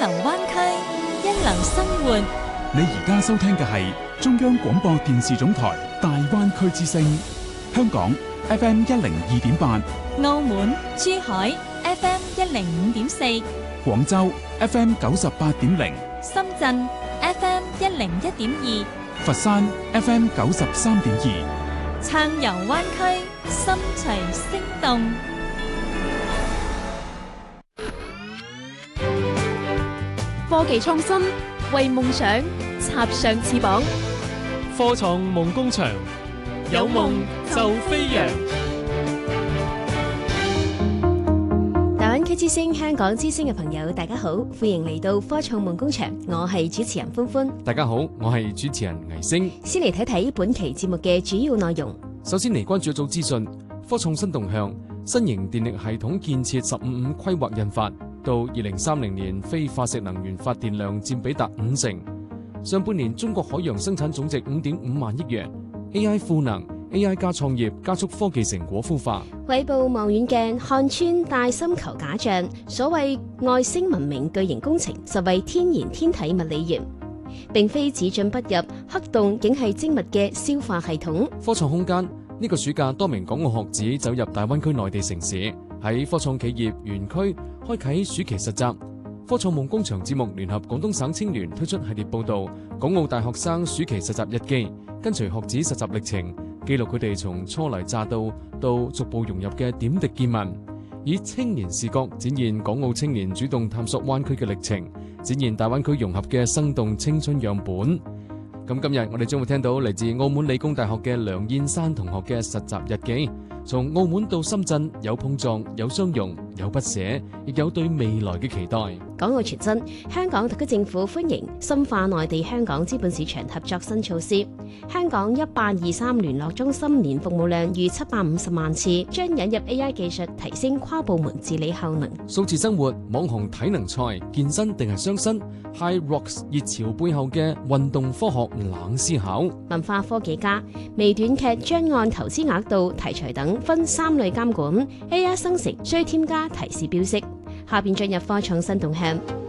流灣區，一流生活。 你而家收聽嘅係中央廣播電視總台大灣區之聲，香港 FM102.8， 澳門、珠海 FM105.4， 廣州 FM98.0， 深圳 FM101.2， 佛山 FM93.2， 暢遊灣區，心隨聲動。 科技創新，為夢想插上翅膀。 科創夢工場，有夢就飛揚。 大灣區之聲、香港之聲嘅朋友，大家好，歡迎嚟到科創夢工場，我係主持人歡歡。 大家好，我係主持人倪星。 先嚟睇睇本期節目嘅主要內容。 首先嚟關注一組資訊，科創新動向，新型電力系統建設15-5規劃印發。到2030年，非化石能源發電量佔比達50%。上半年中國海洋生產總值5.5萬億元。AI 賦能、AI 加創業，加速科技成果孵化。 偉步望遠鏡看穿大深球假象，所謂外星文明巨型工程，實為天然天體物理園，並非只進不入，黑洞竟係精密嘅消化系統。 科創空間，呢個暑假多名港澳學子走入大灣區內地城市，喺科創企業園區開啟暑期實習。科創夢工場節目聯合廣東省青聯推出系列報導，港澳大學生暑期實習日記，跟隨學子實習歷程，記錄佢哋從初嚟乍到到逐步融入嘅點滴見聞，以青年視角展現港澳青年主動探索灣區嘅歷程，展現大灣區融合嘅生動青春樣本。咁今日我哋將會聽到嚟自澳門理工大學嘅梁燕珊同學嘅實習日記，從澳門到深圳，有碰撞，有相融，有不捨，亦有對未來嘅期待。 港澳傳真，香港特區政府歡迎深化內地香港資本市場合作新措施。香港1823聯絡中心年服務量逾750萬次，將引入 AI 技術，提升跨部門治理效能。 數字生活，網紅體能賽，健身定係傷身？ High Rocks 熱潮背後嘅運動科學冷思考。 文化科技家，微短劇將按投資額度、題材等分3類監管，AI 生成需添加提示標識。下邊進入科創新動向。